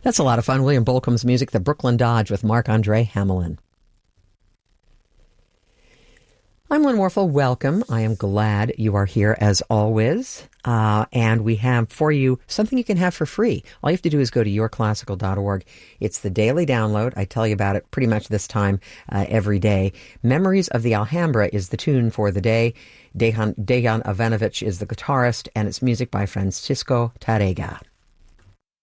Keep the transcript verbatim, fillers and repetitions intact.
That's a lot of fun. William Bolcom's music, the Brooklyn Dodge with Marc-Andre Hamelin. I'm Lynn Warfel. Welcome. I am glad you are here as always. Uh, and we have for you something you can have for free. All you have to do is go to your classical dot org. It's the daily download. I tell you about it pretty much this time uh, every day. Memories of the Alhambra is the tune for the day. Dejan, Dejan Ivanovic is the guitarist, and it's music by Francisco Tarrega.